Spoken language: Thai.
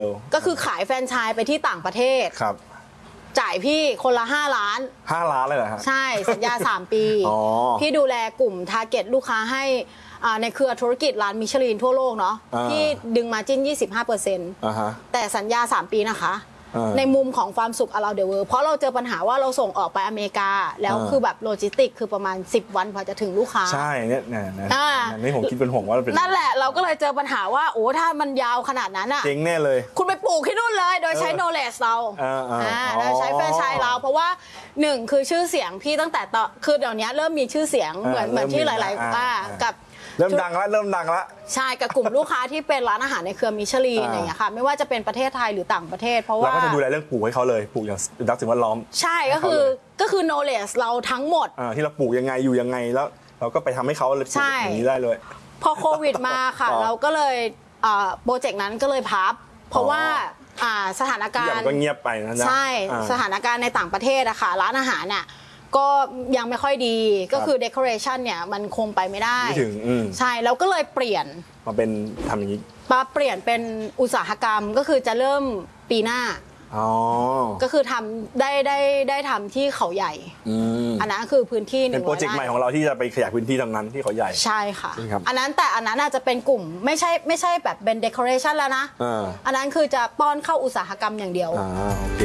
ก็คือขายแฟรนไชส์ไปที่ต่างประเทศครับจ่ายพี่คนละ5 ล้าน 5 ล้านเลยเหรอฮะใช่สัญญา3 ปีพี่ดูแลกลุ่มทาร์เก็ตลูกค้าให้ในเครือธุรกิจร้านมิชลินทั่วโลกเนาะพี่ดึงมาจิ้น 25%แต่สัญญา3 ปีนะคะในมุมของความสุข around the world เพราะเราเจอปัญหาว่าเราส่งออกไปอเมริกาแล้วคือแบบโลจิสติกคือประมาณ10 วันกว่าจะถึงลูกค้าใช่เนี่ยนี่ผมคิดเป็นห่วงว่าเป็นนั่นแหละเราก็เลยเจอปัญหาว่าโอ้ถ้ามันยาวขนาดนั้นอะเจ๊งแน่เลยคุณไปปลูกที่นู่นเลยโดยใช้ knowledge เราโดยใช้แฟรนไชส์เราเพราะว่า1คือชื่อเสียงพี่ตั้งแต่คือเดี๋ยวนี้เริ่มมีชื่อเสียงเหมือนที่หลายๆกับเริ่มดังแล้วใช่กับกลุ่มลูกค้าที่เป็นร้านอาหารในเครือมิชลินอย่างเงี้ยค่ะไม่ว่าจะเป็นประเทศไทยหรือต่างประเทศเพราะว่าเราก็จะดูแลเรื่องปลูกให้เขาเลยปลูกอย่างรักสิ่งแวดล้อมใช่ก็คือ knowledge เราทั้งหมดที่เราปลูกยังไงอยู่ยังไงแล้วเราก็ไปทำให้เขาเลยปลูกอย่างนี้ได้เลยพอโควิดมาค่ะเราก็เลยโปรเจกต์นั้นก็เลยพับเพราะว่าสถานการณ์ก็เงียบไปนะใช่สถานการณ์ในต่างประเทศอะค่ะร้านอาหารน่ะก็ยังไม่ค่อยดีก็คือ decoration เนี่ยมันคงไปไม่ได้ไม่ถึงใช่แล้วก็เลยเปลี่ยนมาเป็นทำอย่างนี้มาเปลี่ยนเป็นอุตสาหกรรมก็คือจะเริ่มปีหน้าก็คือทำได้ทำที่เขาใหญ่อันนั้นคือพื้นที่เป็นโปรเจกต์ใหม่ของเราที่จะไปขยายพื้นที่ตรงนั้นที่เขาใหญ่ใช่ค่ะอันนั้นอาจจะเป็นกลุ่มไม่ใช่แบบเป็น decoration แล้วนะอันนั้นคือจะป้อนเข้าอุตสาหกรรมอย่างเดียว